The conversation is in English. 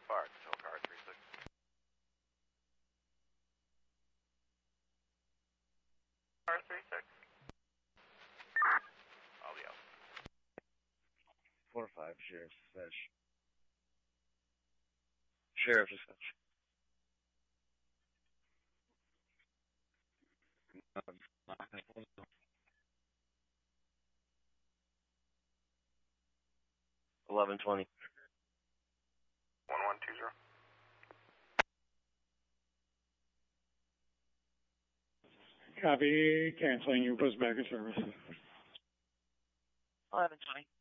Park, tow car 36. Car 36. I'll be out. 4-5, Sheriff Dispatch. Sheriff Dispatch. 1120. 1120. Copy, canceling you, push back in service. 1120.